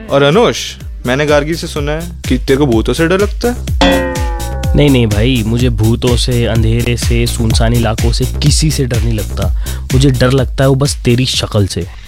और अनुष, मैंने गार्गी से सुना है कि तेरे को भूतों से डर लगता है। नहीं नहीं भाई, मुझे भूतों से, अंधेरे से, सुनसान इलाकों से किसी से डर नहीं लगता। मुझे डर लगता है वो बस तेरी शक्ल से।